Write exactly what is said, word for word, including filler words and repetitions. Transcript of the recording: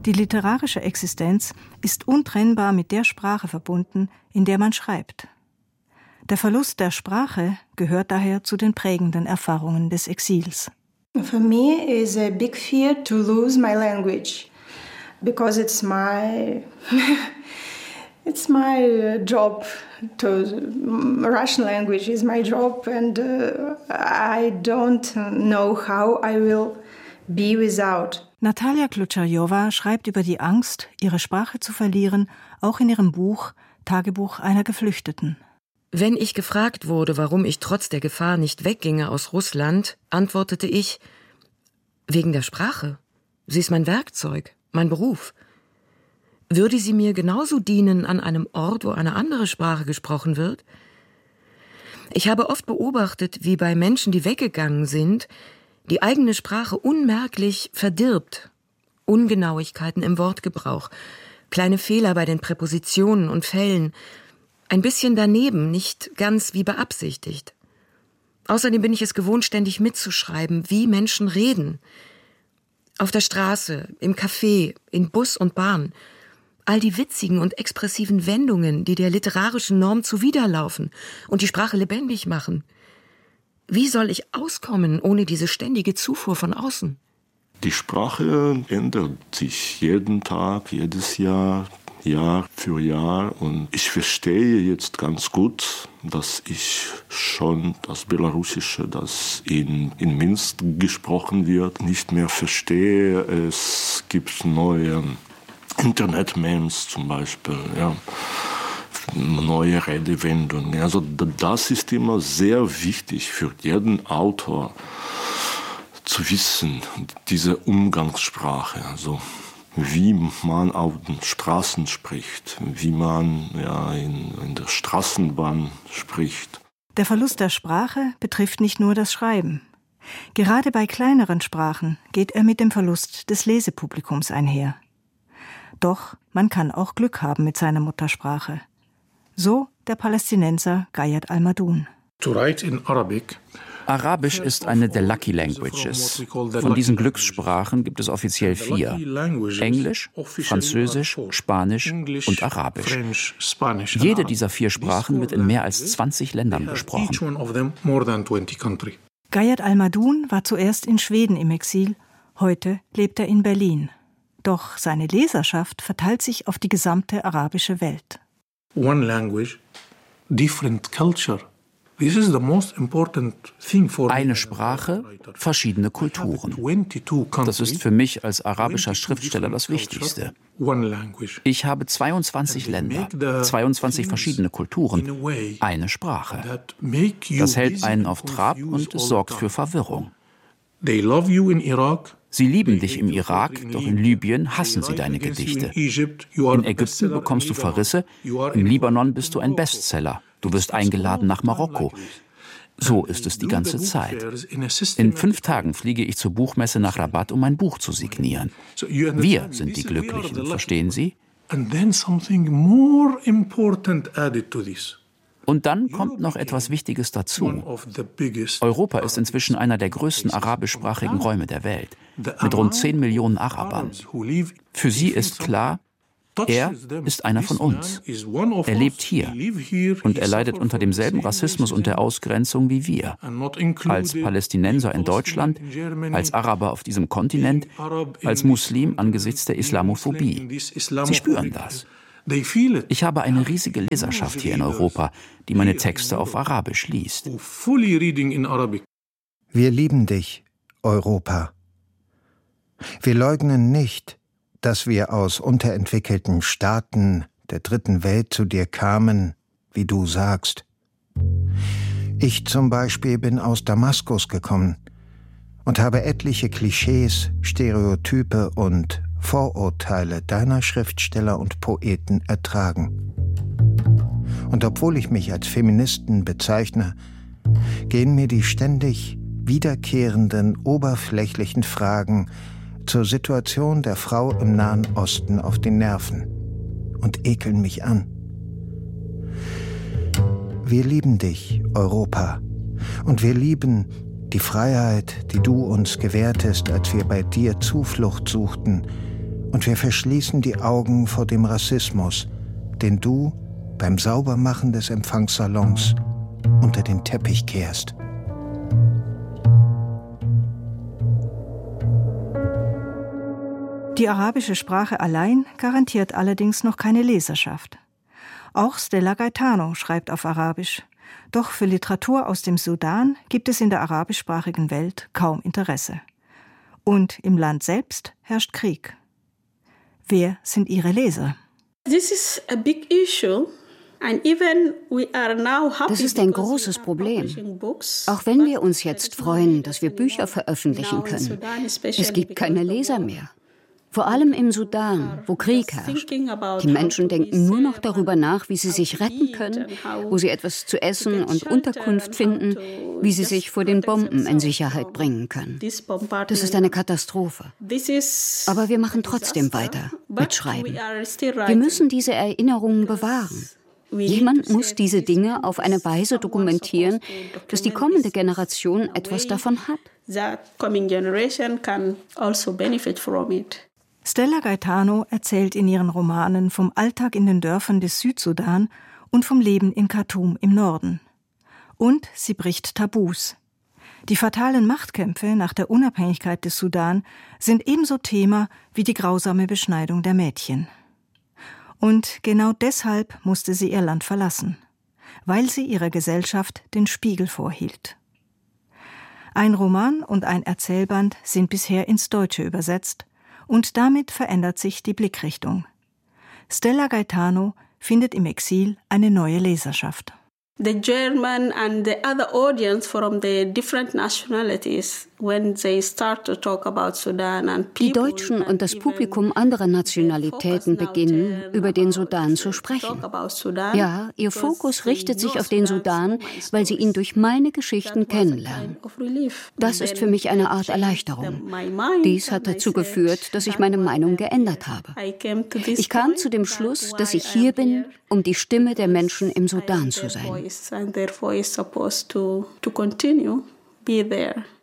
Die literarische Existenz ist untrennbar mit der Sprache verbunden, in der man schreibt. Der Verlust der Sprache gehört daher zu den prägenden Erfahrungen des Exils. For me is a big fear to lose my language, because it's my it's my job. To Russian language is my job, and uh, I don't know how I will be without. Natalia Klucharjowa schreibt über die Angst, ihre Sprache zu verlieren, auch in ihrem Buch Tagebuch einer Geflüchteten. Wenn ich gefragt wurde, warum ich trotz der Gefahr nicht wegginge aus Russland, antwortete ich, wegen der Sprache. Sie ist mein Werkzeug, mein Beruf. Würde sie mir genauso dienen an einem Ort, wo eine andere Sprache gesprochen wird? Ich habe oft beobachtet, wie bei Menschen, die weggegangen sind, die eigene Sprache unmerklich verdirbt. Ungenauigkeiten im Wortgebrauch, kleine Fehler bei den Präpositionen und Fällen, ein bisschen daneben, nicht ganz wie beabsichtigt. Außerdem bin ich es gewohnt, ständig mitzuschreiben, wie Menschen reden. Auf der Straße, im Café, in Bus und Bahn. All die witzigen und expressiven Wendungen, die der literarischen Norm zuwiderlaufen und die Sprache lebendig machen. Wie soll ich auskommen ohne diese ständige Zufuhr von außen? Die Sprache ändert sich jeden Tag, jedes Jahr. Jahr für Jahr, und ich verstehe jetzt ganz gut, dass ich schon das Belarussische, das in, in Minsk gesprochen wird, nicht mehr verstehe. Es gibt neue Internet-Memes zum Beispiel, ja, neue Redewendungen. Also das ist immer sehr wichtig für jeden Autor zu wissen, diese Umgangssprache, also wie man auf den Straßen spricht, wie man ja, in, in der Straßenbahn spricht. Der Verlust der Sprache betrifft nicht nur das Schreiben. Gerade bei kleineren Sprachen geht er mit dem Verlust des Lesepublikums einher. Doch man kann auch Glück haben mit seiner Muttersprache. So der Palästinenser Gayed Al-Madun. To write in Arabic. Arabisch ist eine der Lucky Languages. Von diesen Glückssprachen gibt es offiziell vier: Englisch, Französisch, Spanisch und Arabisch. Jede dieser vier Sprachen wird in mehr als zwanzig Ländern gesprochen. Gayed Al-Madun war zuerst in Schweden im Exil, heute lebt er in Berlin. Doch seine Leserschaft verteilt sich auf die gesamte arabische Welt. One language, different culture. Eine Sprache, verschiedene Kulturen. Das ist für mich als arabischer Schriftsteller das Wichtigste. Ich habe zweiundzwanzig Länder, zweiundzwanzig verschiedene Kulturen, eine Sprache. Das hält einen auf Trab und es sorgt für Verwirrung. Sie lieben dich im Irak, doch in Libyen hassen sie deine Gedichte. In Ägypten bekommst du Verrisse, im Libanon bist du ein Bestseller. Du wirst eingeladen nach Marokko. So ist es die ganze Zeit. In fünf Tagen fliege ich zur Buchmesse nach Rabat, um mein Buch zu signieren. Wir sind die Glücklichen, verstehen Sie? Und dann kommt noch etwas Wichtiges dazu. Europa ist inzwischen einer der größten arabischsprachigen Räume der Welt, mit rund zehn Millionen Arabern. Für sie ist klar, er ist einer von uns. Er lebt hier und er leidet unter demselben Rassismus und der Ausgrenzung wie wir. Als Palästinenser in Deutschland, als Araber auf diesem Kontinent, als Muslim angesichts der Islamophobie. Sie spüren das. Ich habe eine riesige Leserschaft hier in Europa, die meine Texte auf Arabisch liest. Wir lieben dich, Europa. Wir leugnen nicht, dass wir aus unterentwickelten Staaten der dritten Welt zu dir kamen, wie du sagst. Ich zum Beispiel bin aus Damaskus gekommen und habe etliche Klischees, Stereotype und Vorurteile deiner Schriftsteller und Poeten ertragen. Und obwohl ich mich als Feministen bezeichne, gehen mir die ständig wiederkehrenden, oberflächlichen Fragen zur Situation der Frau im Nahen Osten auf die Nerven und ekeln mich an. Wir lieben dich, Europa, und wir lieben die Freiheit, die du uns gewährtest, als wir bei dir Zuflucht suchten Und wir verschließen die Augen vor dem Rassismus, den du beim Saubermachen des Empfangssalons unter den Teppich kehrst. Die arabische Sprache allein garantiert allerdings noch keine Leserschaft. Auch Stella Gaetano schreibt auf Arabisch. Doch für Literatur aus dem Sudan gibt es in der arabischsprachigen Welt kaum Interesse. Und im Land selbst herrscht Krieg. Wer sind ihre Leser? This is a big issue. Das ist ein großes Problem. Auch wenn wir uns jetzt freuen, dass wir Bücher veröffentlichen können. Es gibt keine Leser mehr. Vor allem im Sudan, wo Krieg herrscht. Die Menschen denken nur noch darüber nach, wie sie sich retten können, wo sie etwas zu essen und Unterkunft finden, wie sie sich vor den Bomben in Sicherheit bringen können. Das ist eine Katastrophe. Aber wir machen trotzdem weiter mit Schreiben. Wir müssen diese Erinnerungen bewahren. Jemand muss diese Dinge auf eine Weise dokumentieren, dass die kommende Generation etwas davon hat. Stella Gaetano erzählt in ihren Romanen vom Alltag in den Dörfern des Südsudan und vom Leben in Khartoum im Norden. Und sie bricht Tabus. Die fatalen Machtkämpfe nach der Unabhängigkeit des Sudan sind ebenso Thema wie die grausame Beschneidung der Mädchen. Und genau deshalb musste sie ihr Land verlassen, weil sie ihrer Gesellschaft den Spiegel vorhielt. Ein Roman und ein Erzählband sind bisher ins Deutsche übersetzt, und damit verändert sich die Blickrichtung. Stella Gaetano findet im Exil eine neue Leserschaft. The German and the other audience from the different nationalities, when they start to talk about Sudan and people, die Deutschen und das Publikum anderer Nationalitäten beginnen, über den Sudan zu sprechen. Ja, ihr Fokus richtet sich auf den Sudan, weil sie ihn durch meine Geschichten kennenlernen. Das ist für mich eine Art Erleichterung. Dies hat dazu geführt, dass ich meine Meinung geändert habe. Ich kam zu dem Schluss, dass ich hier bin, um die Stimme der Menschen im Sudan zu sein. And therefore is supposed to, to continue, be there.